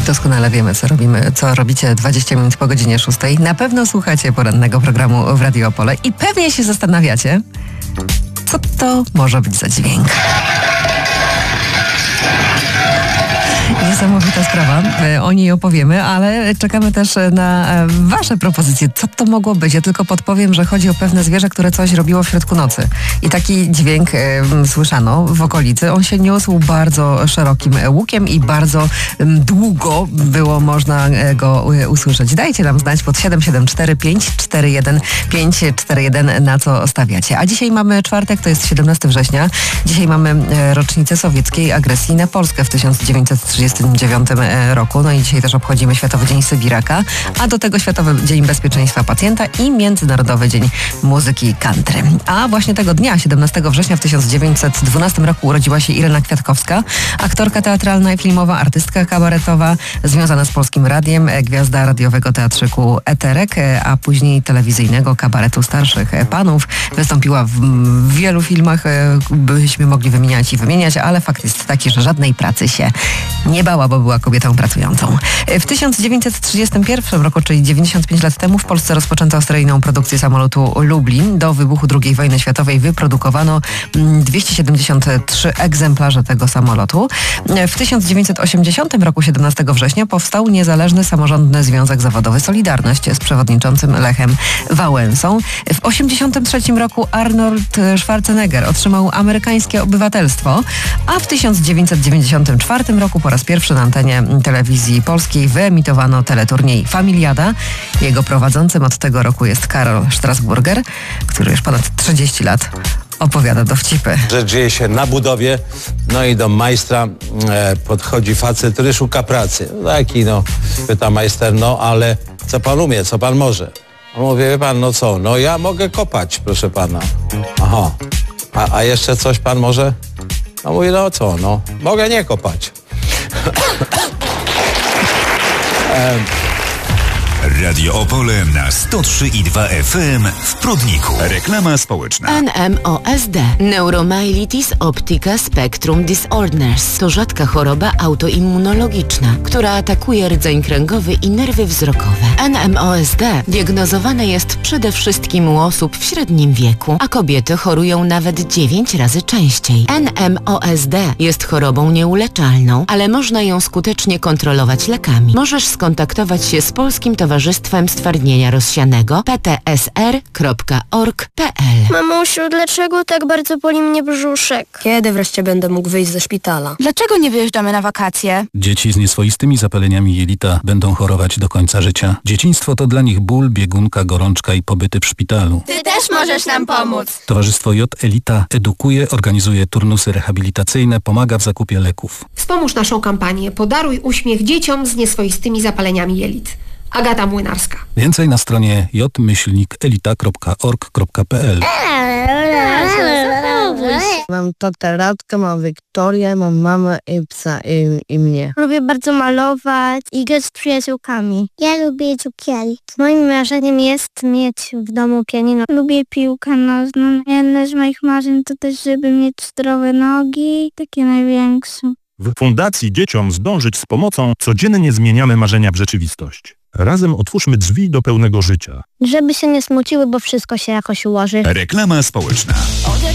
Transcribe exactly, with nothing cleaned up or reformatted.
Doskonale wiemy, co robimy, co robicie dwadzieścia minut po godzinie szóstej. Na pewno słuchacie porannego programu w Radio Opole i pewnie się zastanawiacie, co to może być za dźwięk. Niesamowita sprawa, o niej opowiemy, ale czekamy też na wasze propozycje. Co to mogło być? Ja tylko podpowiem, że chodzi o pewne zwierzę, które coś robiło w środku nocy. I taki dźwięk e, słyszano w okolicy. On się niósł bardzo szerokim łukiem i bardzo m, długo było można go usłyszeć. Dajcie nam znać pod siedem siedem cztery pięć cztery jeden pięć cztery jeden, na co stawiacie. A dzisiaj mamy czwartek, to jest siedemnastego września. Dzisiaj mamy rocznicę sowieckiej agresji na Polskę w tysiąc dziewięćset trzydziestym dziewiątym roku. No i dzisiaj też obchodzimy Światowy Dzień Sybiraka, a do tego Światowy Dzień Bezpieczeństwa Pacjenta i Międzynarodowy Dzień Muzyki Country. A właśnie tego dnia, siedemnastego września w tysiąc dziewięćset dwunastym roku urodziła się Irena Kwiatkowska, aktorka teatralna i filmowa, artystka kabaretowa, związana z Polskim Radiem, gwiazda radiowego teatrzyku Eterek, a później telewizyjnego kabaretu Starszych Panów. Wystąpiła w wielu filmach, byśmy mogli wymieniać i wymieniać, ale fakt jest taki, że żadnej pracy się nie bała, bo była kobietą pracującą. W tysiąc dziewięćset trzydziestym pierwszym roku, czyli dziewięćdziesiąt pięć lat temu, w Polsce rozpoczęto seryjną produkcję samolotu Lublin. Do wybuchu drugiej wojny światowej wyprodukowano dwieście siedemdziesiąt trzy egzemplarze tego samolotu. W tysiąc dziewięćset osiemdziesiątym roku, siedemnastego września, powstał Niezależny Samorządny Związek Zawodowy Solidarność z przewodniczącym Lechem Wałęsą. W osiemdziesiątym trzecim roku Arnold Schwarzenegger otrzymał amerykańskie obywatelstwo, a w tysiąc dziewięćset dziewięćdziesiątym czwartym roku po raz pierwszy na antenie telewizji polskiej wyemitowano teleturniej Familiada. Jego prowadzącym od tego roku jest Karol Strasburger, który już ponad trzydzieści lat opowiada dowcipy. Rzecz dzieje się na budowie, no i do majstra e, podchodzi facet, który szuka pracy. Taki no, pyta majster, no ale co pan umie, co pan może? On mówi, wie pan, no co, no ja mogę kopać, proszę pana. Aha, a, a jeszcze coś pan może? No mówi, no co, no mogę nie kopać. Radio Opole na sto trzy i dwa F M w Prudniku. Reklama społeczna. N M O S D. Neuromyelitis Optica Spectrum Disorders. To rzadka choroba autoimmunologiczna, która atakuje rdzeń kręgowy i nerwy wzrokowe. N M O S D diagnozowane jest przede wszystkim u osób w średnim wieku, a kobiety chorują nawet dziewięć razy częściej. N M O S D jest chorobą nieuleczalną, ale można ją skutecznie kontrolować lekami. Możesz skontaktować się z Polskim Towarzystwem Stwardnienia Rozsianego p t s r kropka org kropka p l. Mamusiu, dlaczego tak bardzo boli mnie brzuszek? Kiedy wreszcie będę mógł wyjść ze szpitala? Dlaczego nie wyjeżdżamy na wakacje? Dzieci z nieswoistymi zapaleniami jelita będą chorować do końca życia. Dzieciństwo to dla nich ból, biegunka, gorączka i pobyty w szpitalu. Ty też możesz nam pomóc. Towarzystwo J Elita edukuje, organizuje turnusy rehabilitacyjne, pomaga w zakupie leków. Wspomóż naszą kampanię Podaruj uśmiech dzieciom z nieswoistymi zapaleniami jelit. Agata Młynarska. Więcej na stronie j myślnik elita kropka org kropka p l. Mam tatę Radkę, mam Wiktorię, mam mamę i psa i, i mnie. Lubię bardzo malować i grać z przyjaciółkami. Ja lubię cukierki. Moim marzeniem jest mieć w domu pianino. Lubię piłkę nożną. Jedne z moich marzeń to też, żeby mieć zdrowe nogi, takie największe. W Fundacji Dzieciom Zdążyć z Pomocą codziennie zmieniamy marzenia w rzeczywistość. Razem otwórzmy drzwi do pełnego życia. Żeby się nie smuciły, bo wszystko się jakoś ułoży. Reklama społeczna.